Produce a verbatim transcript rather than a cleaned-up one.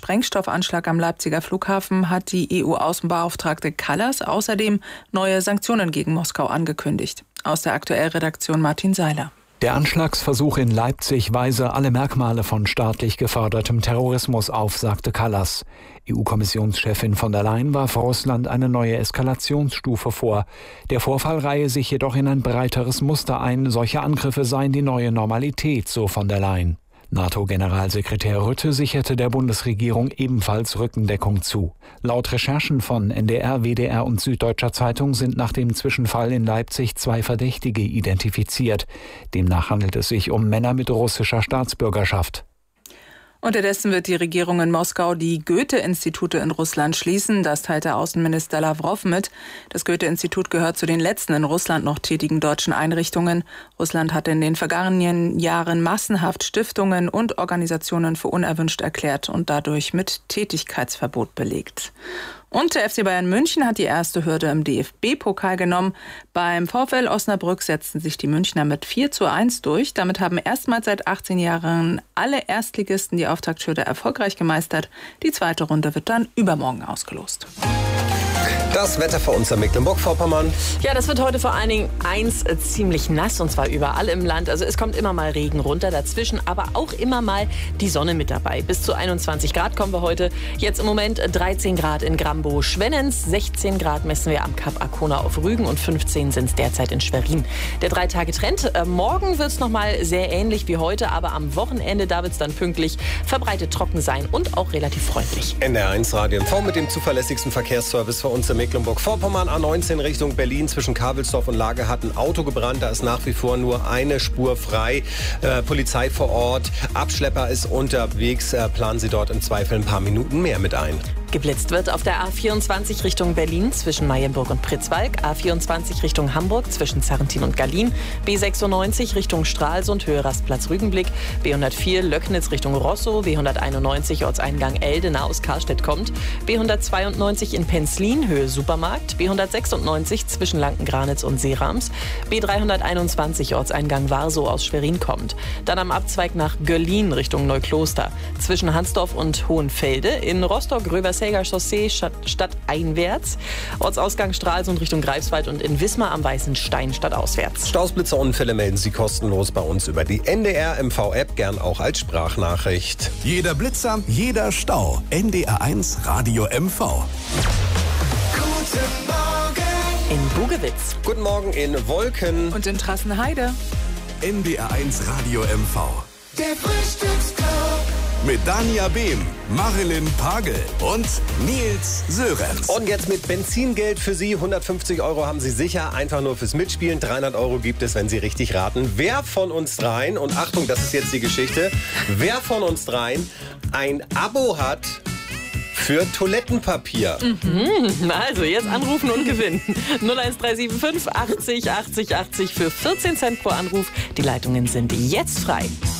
Sprengstoffanschlag am Leipziger Flughafen hat die E U-Außenbeauftragte Kallas außerdem neue Sanktionen gegen Moskau angekündigt. Aus der Aktuell-Redaktion Martin Seiler. Der Anschlagsversuch in Leipzig weise alle Merkmale von staatlich gefördertem Terrorismus auf, sagte Kallas. E U-Kommissionschefin von der Leyen warf Russland eine neue Eskalationsstufe vor. Der Vorfall reihe sich jedoch in ein breiteres Muster ein. Solche Angriffe seien die neue Normalität, so von der Leyen. NATO-Generalsekretär Rutte sicherte der Bundesregierung ebenfalls Rückendeckung zu. Laut Recherchen von N D R, W D R und Süddeutscher Zeitung sind nach dem Zwischenfall in Leipzig zwei Verdächtige identifiziert. Demnach handelt es sich um Männer mit russischer Staatsbürgerschaft. Unterdessen wird die Regierung in Moskau die Goethe-Institute in Russland schließen. Das teilte Außenminister Lawrow mit. Das Goethe-Institut gehört zu den letzten in Russland noch tätigen deutschen Einrichtungen. Russland hat in den vergangenen Jahren massenhaft Stiftungen und Organisationen für unerwünscht erklärt und dadurch mit Tätigkeitsverbot belegt. Und der F C Bayern München hat die erste Hürde im D F B-Pokal genommen. Beim VfL Osnabrück setzten sich die Münchner mit vier zu eins durch. Damit haben erstmals seit achtzehn Jahren alle Erstligisten die Auftakthürde erfolgreich gemeistert. Die zweite Runde wird dann übermorgen ausgelost. Das Wetter für uns in Mecklenburg-Vorpommern. Ja, das wird heute vor allen Dingen eins äh, ziemlich nass und zwar überall im Land. Also es kommt immer mal Regen runter, dazwischen aber auch immer mal die Sonne mit dabei. Bis zu einundzwanzig Grad kommen wir heute. Jetzt im Moment dreizehn Grad in Grambow-Schwennens, sechzehn Grad messen wir am Kap Arkona auf Rügen und fünfzehn sind es derzeit in Schwerin. Der Drei-Tage-Trend, äh, morgen wird es nochmal sehr ähnlich wie heute, aber am Wochenende, da wird es dann pünktlich verbreitet trocken sein und auch relativ freundlich. N D R eins Radio M V mit dem zuverlässigsten Verkehrsservice für uns in Mecklenburg-Vorpommern. A neunzehn Richtung Berlin zwischen Kabelsdorf und Lage hat ein Auto gebrannt. Da ist nach wie vor nur eine Spur frei. Äh, Polizei vor Ort. Abschlepper ist unterwegs. Äh, planen Sie dort im Zweifel ein paar Minuten mehr mit ein. Geblitzt wird auf der A vierundzwanzig Richtung Berlin zwischen Mayenburg und Pritzwalk, A vierundzwanzig Richtung Hamburg zwischen Zarrentin und Gallien, B sechsundneunzig Richtung Stralsund, Höhe Rastplatz Rügenblick, B hundertvier Löcknitz Richtung Rosso, B hunderteinundneunzig Ortseingang Elde nah aus Karstedt kommt, B hundertzweiundneunzig in Penzlin, Höhe Supermarkt, B hundertsechsundneunzig zwischen Lankengranitz und Seerams, B dreihunderteinundzwanzig Ortseingang Warsow aus Schwerin kommt. Dann am Abzweig nach Göllin Richtung Neukloster, zwischen Hansdorf und Hohenfelde, in Rostock-Gröbers Chaussee stadteinwärts, Ortsausgang Stralsund Richtung Greifswald und in Wismar am Weißen Stein stadtauswärts. Stausblitzerunfälle melden Sie kostenlos bei uns über die N D R M V-App, gern auch als Sprachnachricht. Jeder Blitzer, jeder Stau. N D R eins Radio M V. Guten Morgen in Bugewitz. Guten Morgen in Wolken. Und in Trassenheide. N D R eins Radio M V. Der Frühstücksclub. Mit Dania Behm, Marilyn Pagel und Nils Sörenz. Und jetzt mit Benzingeld für Sie. hundertfünfzig Euro haben Sie sicher, einfach nur fürs Mitspielen. dreihundert Euro gibt es, wenn Sie richtig raten. Wer von uns dreien, und Achtung, das ist jetzt die Geschichte, wer von uns dreien ein Abo hat für Toilettenpapier? Mhm. Also jetzt anrufen und gewinnen. null eins drei sieben fünf achtzig achtzig achtzig für vierzehn Cent pro Anruf. Die Leitungen sind jetzt frei.